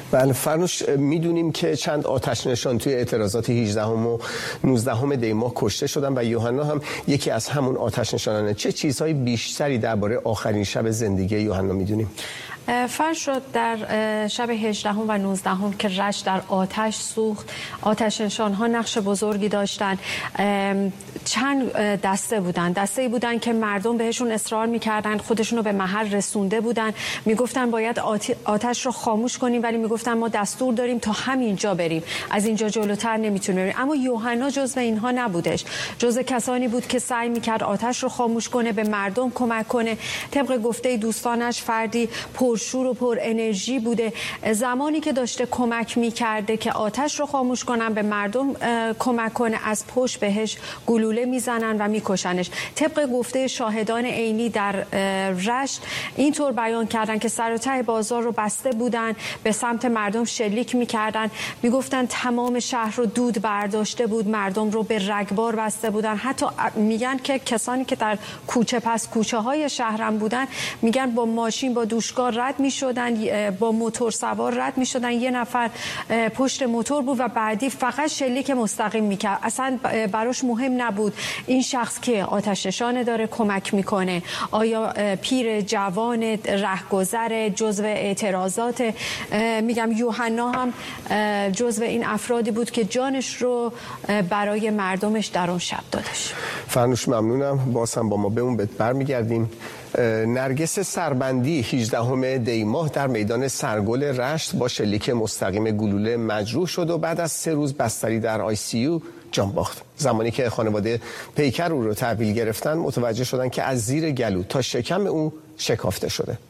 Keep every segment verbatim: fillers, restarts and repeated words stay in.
بله فرنوش، میدونیم که چند آتش نشان توی اعتراضات هجدهم و نوزدهم دی ماه کشته شدن و یوحنا هم یکی از همون آتش نشانانه. چه چیزهای بیشتری درباره آخرین شب زندگی یوحنا میدونیم؟ فرض شد در شب هجدهم و نوزدهم که رشت در آتش سوخت، آتش نشان‌ها نقش بزرگی داشتن. چند دسته بودن دسته بودن که مردم بهشون اصرار میکردن، خودشون رو به محل رسونده بودن، میگفتن باید آتش رو خاموش کنیم، ولی میگفتن ما دستور داریم تا همینجا بریم، از اینجا جلوتر نمیتونیم بریم. اما یوحنا جزو اینها نبودش، جزو کسانی بود که سعی میکرد آتش رو خاموش کنه، به مردم کمک کنه. طبق گفته دوستانش فردی پرشور و پر انرژی بوده. زمانی که داشته کمک میکرده که آتش رو خاموش کنن، به مردم کمک کنه، از پشت بهش گلوله میزنن و میکشنش. طبق گفته شاهدان عینی در رشت اینطور بیان کردن که سر و ته بازار رو بسته بودن، به سمت مردم شلیک میکردن، میگفتن تمام شهر رو دود برداشته بود، مردم رو به رگبار بسته بودن. حتی میگن که کسانی که در کوچه پس کوچه های شهرم بودن، میگن با ماشین با دوشکار رد میشدن، با موتور سوار رد میشدن، یه نفر پشت موتور بود و بعدی فقط شلیک مستقیم میکرد. اصلا براش مهم نبود این شخص که آتش نشانه داره کمک میکنه، آیا پیر، جوان، رهگذر، جزو اعتراضات. میگم یوحنا هم جزو این افرادی بود که جانش رو برای مردمش در اون شب دادش. فرنوش ممنونم، باز هم با ما بمون، برمیگردیم. نرگس سربندی هجدهم دی ماه در میدان سرگل رشت با شلیک مستقیم گلوله مجروح شد و بعد از سه روز بستری در آی سی یو جان باخت. زمانی که خانواده پیکر او رو تحویل گرفتن، متوجه شدن که از زیر گلو تا شکم او شکافته شده.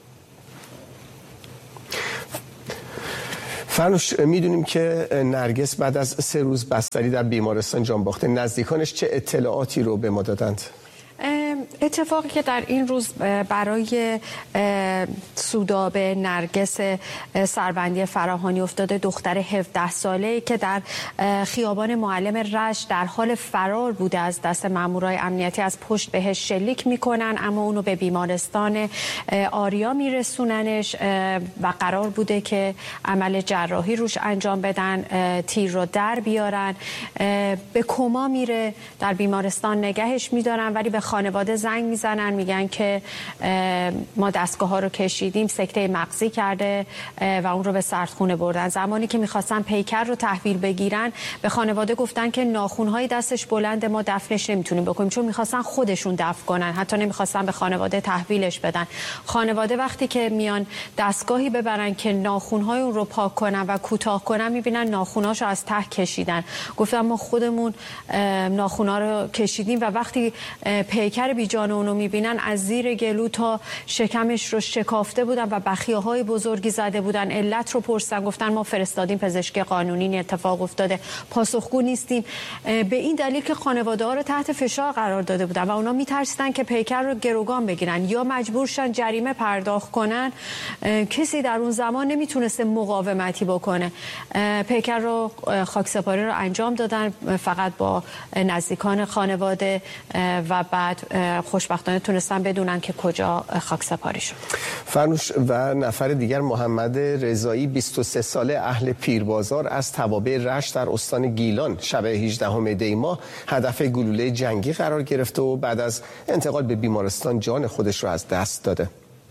فرنوش، میدونیم که نرگس بعد از سه روز بستری در بیمارستان جان باخته. نزدیکانش چه اطلاعاتی رو به ما دادند؟ اتفاقی که در این روز برای سودابه نرگس سربندی فراهانی افتاده، دختر هفده ساله‌ای که در خیابان معلم رشت در حال فرار بوده از دست مامورای امنیتی، از پشت بهش شلیک میکنن، اما اونو به بیمارستان آریا میرسوننش و قرار بوده که عمل جراحی روش انجام بدن، تیر رو در بیارن. به کما میره، در بیمارستان نگهش میدارن، ولی به خانواده زنگ میزنن، میگن که ما دستگاه ها رو کشیدیم، سکته مغزی کرده و اون رو به سردخونه بردن. زمانی که میخواستن پیکر رو تحویل بگیرن، به خانواده گفتن که ناخونهای دستش بلنده، ما دفنش نمیتونیم بکنیم، چون میخواستن خودشون دفن کنن، حتی نمیخواستن به خانواده تحویلش بدن. خانواده وقتی که میان دستگاهی ببرن که ناخونهای اون رو پاک کنن و کوتاه کنن، میبینن ناخونهاشو از ته کشیدن. گفتن ما خودمون ناخونها رو کشیدیم و وقتی پیکر بی جان اونو میبینن، از زیر گلو تا شکمش رو شکافته بودن و بخیه های بزرگی زده بودن. علت رو پرسیدن، گفتن ما فرستادیم پزشکی قانونی، این اتفاق افتاده، پاسخگو نیستیم. به این دلیل که خانواده ها رو تحت فشار قرار داده بودن و اونا میترسیدن که پیکر رو گروگان بگیرن یا مجبور شن جریمه پرداخت کنن. کسی در اون زمان نمیتونسته مقاومتی بکنه. پیکر رو خاکسپاری رو انجام دادن، فقط با نزدیکان خانواده، و بعد خوشبختانه تونستن بدونن که کجا خاکسپاری شد. فرنوش، و نفر دیگر محمد رضایی بیست و سه ساله اهل پیربازار از توابع رشت در استان گیلان شب هجدهم دی ماه هدف گلوله جنگی قرار گرفته و بعد از انتقال به بیمارستان جان خودش رو از دست داده.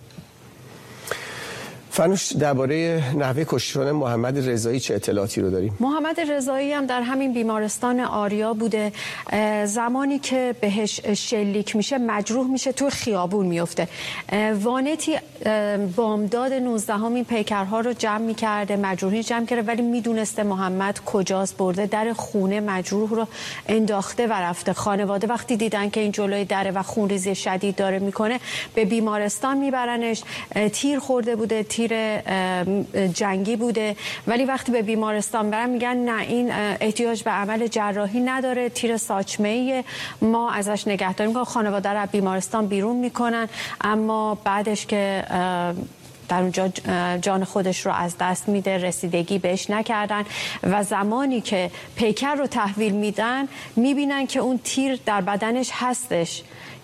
فرنوش، درباره نحوه کشته شدن محمد رضایی چه اطلاعاتی رو داریم؟ محمد رضایی هم در همین بیمارستان آریا بوده. زمانی که بهش شلیک میشه، مجروح میشه، تو خیابون میفته. وانتی بامداد نوزدهم این پیکرها رو جمع میکرده، مجروحی جمع کرده، ولی میدونسته محمد کجاست، برده در خونه مجروح رو انداخته و رفته. خانواده وقتی دیدن که این جلوی دره و خونریزی شدید داره میکنه، به بیمارستان میبرنش. تیر خورده بوده، تیر جنگی بوده، ولی وقتی به بیمارستان برن میگن نه، این احتیاج به عمل جراحی نداره، تیر ساچمه‌ای، ما ازش نگهداری میکنیم. خانواده رو بیمارستان بیرون میکنن، اما بعدش که در اونجا جان خودش رو از دست میده، رسیدگی بهش نکردن و زمانی که پیکر رو تحویل میدن، میبینن که اون تیر در بدنش هستش،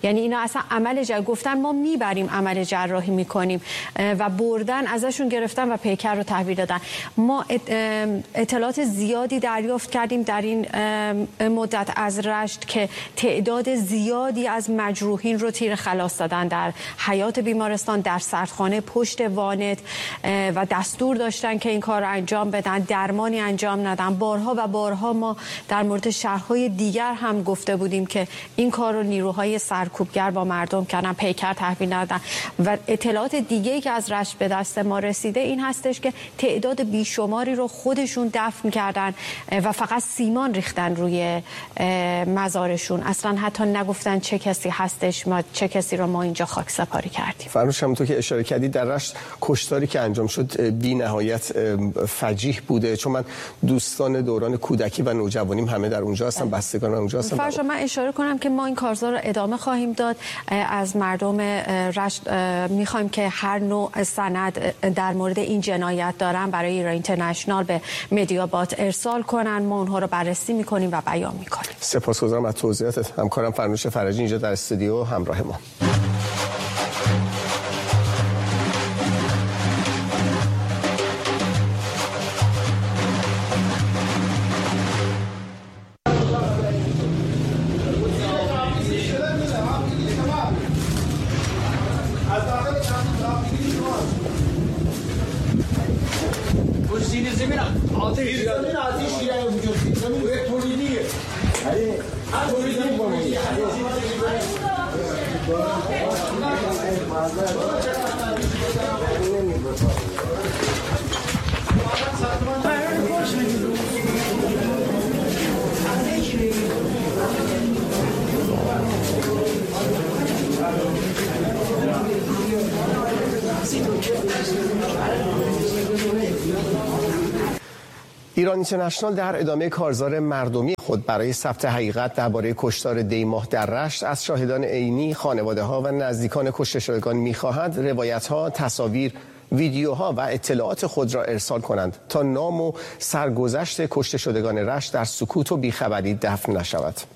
یعنی اینا اصلا عمل جراحی گفتن ما میبریم عمل جراحی میکنیم و بردن ازشون گرفتن و پیکر رو تحویل دادن. ما اطلاعات زیادی دریافت کردیم در این مدت از رشت که تعداد زیادی از مجروحین رو تیر خلاص دادن در حیات بیمارستان، در سردخانه، پشت وانت و دستور داشتن که این کار رو انجام بدن، درمانی انجام ندن. بارها و بارها ما در مورد شهرهای دیگر هم گفته بودیم که این کار رو نیروهای سرکوبگر با مردم کردن، پیکر تحویل ندادن. و اطلاعات دیگه‌ای که از رشت به دست ما رسیده این هستش که تعداد بیشماری رو خودشون دفن کردن و فقط سیمان ریختن روی مزارشون، اصلا حتی نگفتن چه کسی هستش، ما چه کسی رو ما اینجا خاک سپاری کردیم. فرنوش، همونطور که اشاره کردی در رشت کشتاری که انجام شد بی نهایت فجیح بوده، چون من دوستان دوران کودکی و نوجوانیم همه در اونجا هستن، بستگان اونجا هستن. فرش من اشاره کنم که ما این کارزار رو ادامه خواهیم داد. از مردم رشت میخوایم که هر نوع سند در مورد این جنایت دارن برای ایران اینترنشنال به مدیابات ارسال کنن، ما اونها رو بررسی میکنیم و بیان میکنیم. سپاسگزارم از توضیحاتت. همکارم فرنوش فرجی اینجا در استودیو همراه ما. ایران اینترنشنال در ادامه کارزار مردمی خود برای ثبت حقیقت درباره کشتار دیماه در رشت از شاهدان عینی، خانواده‌ها و نزدیکان کشته شدگان می‌خواهد روایت‌ها، تصاویر، ویدیوها و اطلاعات خود را ارسال کنند تا نام و سرگذشت کشته شدگان رشت در سکوت و بیخبری دفن نشود.